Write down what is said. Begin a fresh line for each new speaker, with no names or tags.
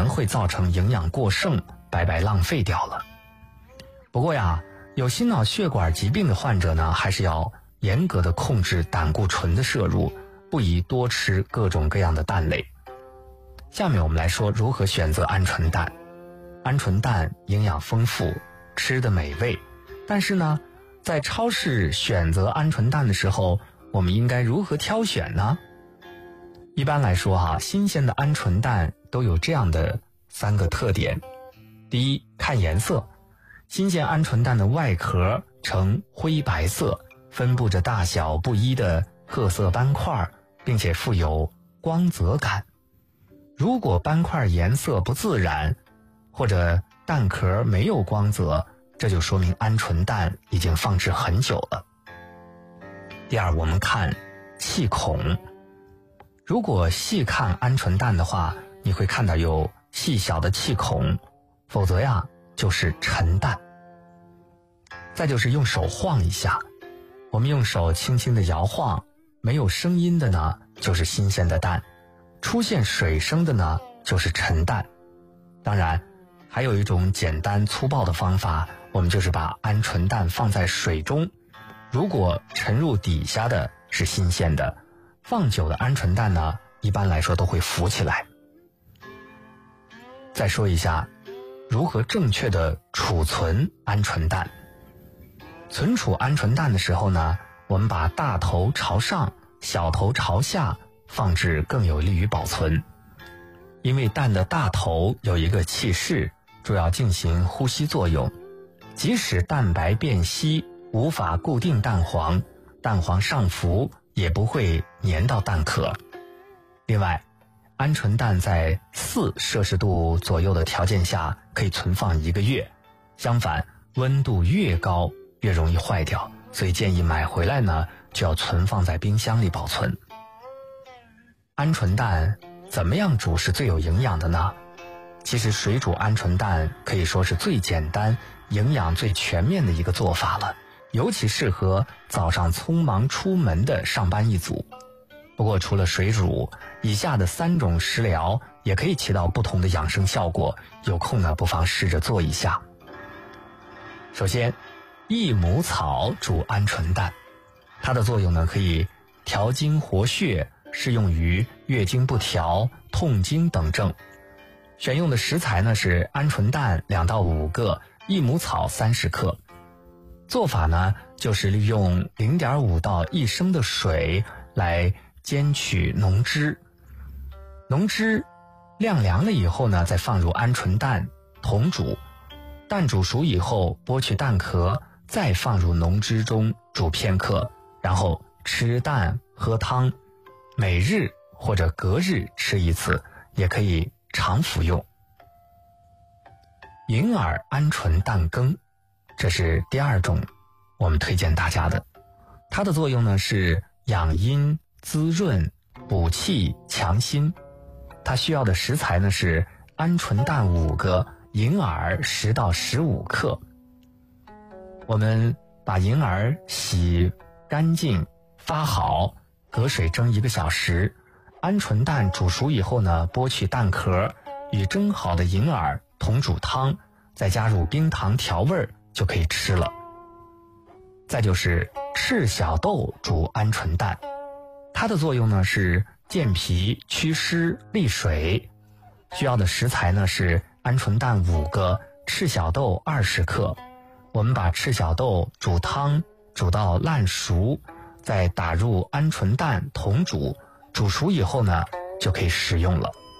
能会造成营养过剩，白白浪费掉了。不过呀，有心脑血管疾病的患者呢，还是要严格的控制胆固醇的摄入，不宜多吃各种各样的蛋类。下面我们来说如何选择鹌鹑蛋。鹌鹑蛋营养丰富，吃得美味，但是呢，在超市选择鹌鹑蛋的时候，我们应该如何挑选呢？一般来说新鲜的鹌鹑蛋都有这样的3个特点。第一，看颜色，新鲜鹌鹑蛋的外壳呈灰白色，分布着大小不一的褐色斑块，并且富有光泽感。如果斑块颜色不自然，或者蛋壳没有光泽，这就说明鹌鹑蛋已经放置很久了。第二，我们看气孔。如果细看鹌鹑蛋的话，你会看到有细小的气孔，否则呀就是陈蛋。再就是用手晃一下，我们用手轻轻地摇晃，没有声音的呢就是新鲜的蛋，出现水声的呢就是陈蛋。当然还有一种简单粗暴的方法，我们就是把鹌鹑蛋放在水中，如果沉入底下的是新鲜的，放久的鹌鹑蛋呢一般来说都会浮起来。再说一下如何正确的储存鹌鹑蛋。存储鹌鹑蛋的时候呢，我们把大头朝上，小头朝下放置更有利于保存。因为蛋的大头有一个气室，主要进行呼吸作用，即使蛋白变稀，无法固定蛋黄，蛋黄上浮也不会粘到蛋壳。另外，鹌鹑蛋在4摄氏度左右的条件下可以存放1个月，相反温度越高越容易坏掉，所以建议买回来呢就要存放在冰箱里保存。鹌鹑蛋怎么样煮是最有营养的呢？其实水煮鹌鹑蛋可以说是最简单、营养最全面的一个做法了，尤其适合早上匆忙出门的上班一族。不过除了水煮，以下的3种食疗也可以起到不同的养生效果，有空呢不妨试着做一下。首先，益母草煮鹌鹑蛋，它的作用呢可以调经活血，适用于月经不调、痛经等症。选用的食材呢是鹌鹑蛋2到5个，益母草30克。做法呢就是利用0.5到1升的水来煎取浓汁，浓汁晾凉了以后呢，再放入鹌鹑蛋同煮，蛋煮熟以后剥去蛋壳，再放入浓汁中煮片刻，然后吃蛋喝汤，每日或者隔日吃1次，也可以常服用。银耳鹌鹑蛋羹，这是第2种我们推荐大家的。它的作用呢是养阴滋润、补气强心。它需要的食材呢是鹌鹑蛋5个，银耳10到15克。我们把银耳洗干净发好，隔水蒸1个小时。鹌鹑蛋煮熟以后呢，剥去蛋壳，与蒸好的银耳同煮汤，再加入冰糖调味就可以吃了。再就是赤小豆煮鹌鹑蛋，它的作用呢是健脾祛湿利水。需要的食材呢是鹌鹑蛋5个，赤小豆20克。我们把赤小豆煮汤煮到烂熟，再打入鹌鹑蛋同煮，煮熟以后呢就可以食用了。